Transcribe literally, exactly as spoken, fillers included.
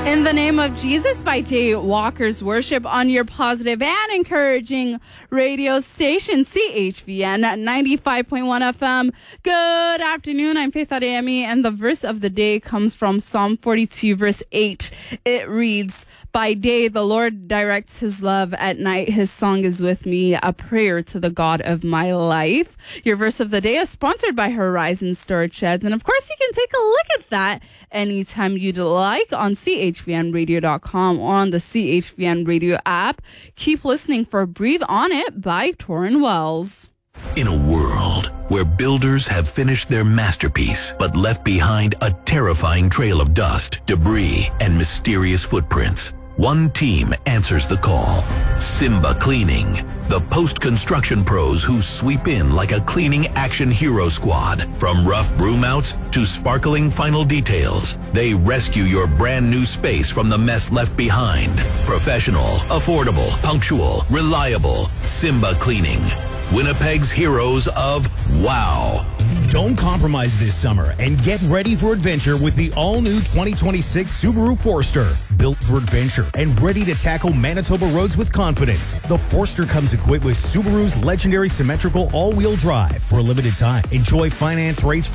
In the Name of Jesus by Jay Walker's Worship on your positive and encouraging radio station, C H V N ninety-five point one F M. Good afternoon. I'm Faith Adeyemi, and the verse of the day comes from Psalm forty-two, verse eight. It reads, "By day the Lord directs his love, at night his song is with me, a prayer to the God of my life." Your verse of the day is sponsored by Horizon Storage Sheds, and of course you can take a look at that anytime you'd like on C H V N radio dot com or on the C H V N radio app. Keep listening for Breathe On It by Torrin Wells. In a world where builders have finished their masterpiece but left behind a terrifying trail of dust, debris, and mysterious footprints, one team answers the call. Simba Cleaning, the post-construction pros who sweep in like a cleaning action hero squad. From rough broom outs to sparkling final details, they rescue your brand new space from the mess left behind. Professional, affordable, punctual, reliable. Simba Cleaning, Winnipeg's heroes of wow. Don't compromise this summer and get ready for adventure with the all-new twenty twenty-six Subaru Forester. Built for adventure and ready to tackle Manitoba roads with confidence, the Forester comes equipped with Subaru's legendary symmetrical all-wheel drive. For a limited time, enjoy finance rates